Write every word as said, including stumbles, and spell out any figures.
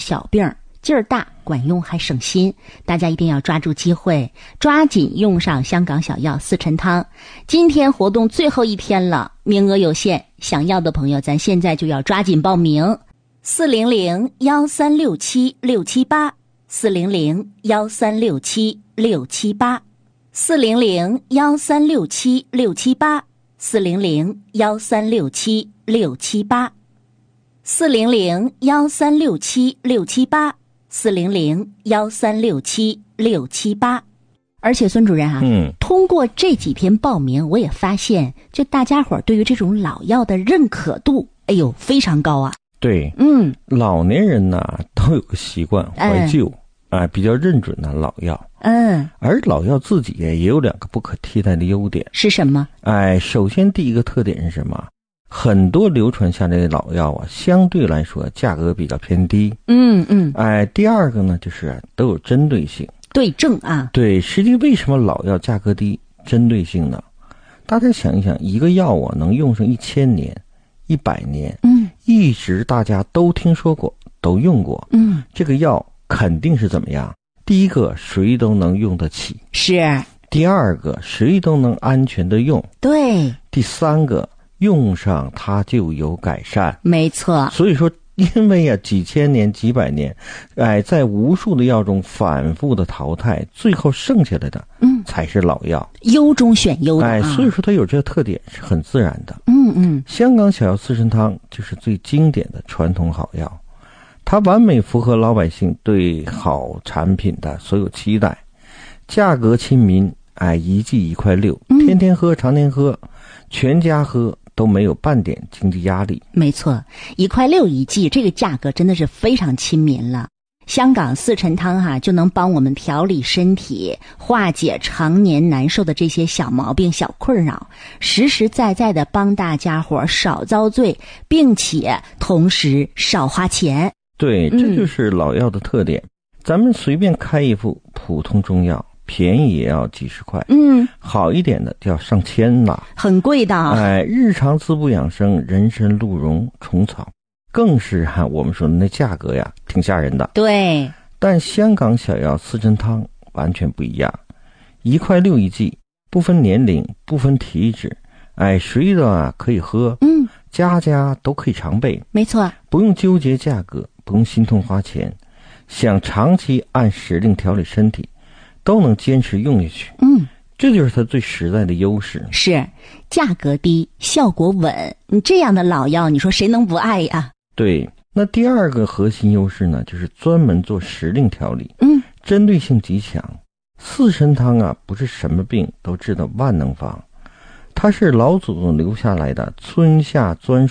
小病劲儿大，管用还省心，大家一定要抓住机会，抓紧用上香港小药四陈汤。今天活动最后一天了，名额有限，想要的朋友咱现在就要抓紧报名。四零零幺三六七六七八，四零零幺三六七六七八，四零零幺三六七六七八，四零零幺三六七六七八，四零零幺三六七六七八。四零零幺三六七六七八，而且孙主任啊， 嗯， 通过这几天报名，我也发现，就大家伙对于这种老药的认可度，哎呦，非常高啊。 对， 嗯， 老年人呢都有个习惯怀旧，啊、嗯呃，比较认准的老药。 嗯， 而老药自己也有两个不可替代的优点， 是什么？ 哎，首先第一个特点是什么？很多流传下来的老药啊，相对来说价格比较偏低。 嗯嗯。 哎，第二个呢，就是都有针对性。 对症啊。 对，实际为什么老药价格低？针对性呢？大家想一想，一个药啊能用上一千年、一百年， 嗯， 一直大家都听说过，都用过， 嗯， 这个药肯定是怎么样？第一个，谁都能用得起。 是。 第二个，谁都能安全的用。 对。 第三个，用上它就有改善。 没错。 所以说因为啊几千年几百年，哎，在无数的药中反复的淘汰，最后剩下来的嗯才是老药， 优中选优的、啊、 哎，所以说它有这个特点是很自然的。 嗯嗯， 香港小药四神汤就是最经典的传统好药，它完美符合老百姓对好产品的所有期待，价格亲民，哎，一剂一块六，天天喝常年喝，全家喝都没有半点经济压力。 没错，一块六一剂，这个价格真的是非常亲民了。香港四陈汤哈、啊，就能帮我们调理身体，化解常年难受的这些小毛病、小困扰，实实在在的帮大家伙少遭罪，并且同时少花钱。 对，这就是老药的特点。嗯、咱们随便开一副普通中药，便宜也要几十块， 嗯， 好一点的就要上千了， 很贵的。 哎，日常滋补养生，人参、鹿茸、虫草，更是哈、啊，我们说的那价格呀，挺吓人的。 对， 但香港小药四陈汤完全不一样，一块六一剂，不分年龄，不分体质，哎，谁的啊可以喝， 嗯， 家家都可以常备。 没错， 不用纠结价格，不用心痛花钱，想长期按时令调理身体，都能坚持用下去。 嗯， 这就是它最实在的优势。 是，价格低，效果稳。你这样的老药，你说谁能不爱呀？ 对，那第二个核心优势呢，就是专门做时令调理， 嗯， 针对性极强。四神汤啊，不是什么病都治的万能方，它是老祖宗留下来的春夏专